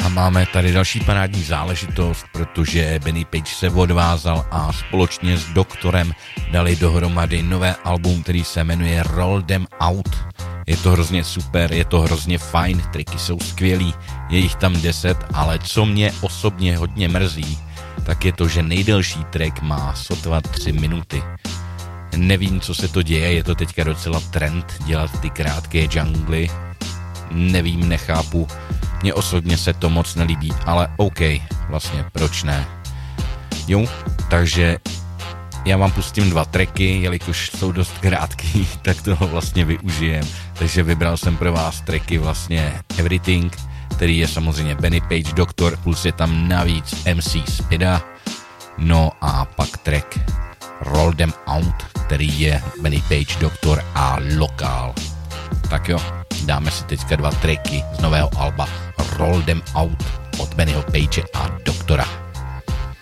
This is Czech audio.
A máme tady další parádní záležitost, protože Benny Page se odvázal a společně s Doktorem dali dohromady nové album, který se jmenuje Roll Them Out. Je to hrozně super, je to hrozně fajn, triky jsou skvělý, je jich tam 10, ale co mě osobně hodně mrzí, tak je to, že nejdelší track má sotva 3 minuty. Nevím, co se to děje, je to teďka docela trend dělat ty krátké jungly. Nevím, nechápu, mně osobně se to moc nelíbí, ale OK, vlastně proč ne. Jo, takže já vám pustím 2 tracky, jelikož jsou dost krátký, tak toho vlastně využijem. Takže vybral jsem pro vás tracky vlastně Everything, který je samozřejmě Benny Page Doktor, plus je tam navíc MC Spida. No a pak track Roll Them Out, který je Benny Page Doktor a Lokál. Tak jo, dáme si teďka 2 tracky z nového alba Roll Them Out od Bennyho Page a Doktora.